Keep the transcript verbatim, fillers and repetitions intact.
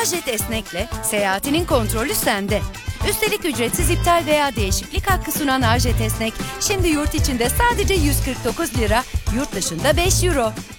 Ajet Esnek'le seyahatinin kontrolü sende. Üstelik ücretsiz iptal veya değişiklik hakkı sunan Ajet Esnek, şimdi yurt içinde sadece yüz kırk dokuz lira, yurt dışında beş euro.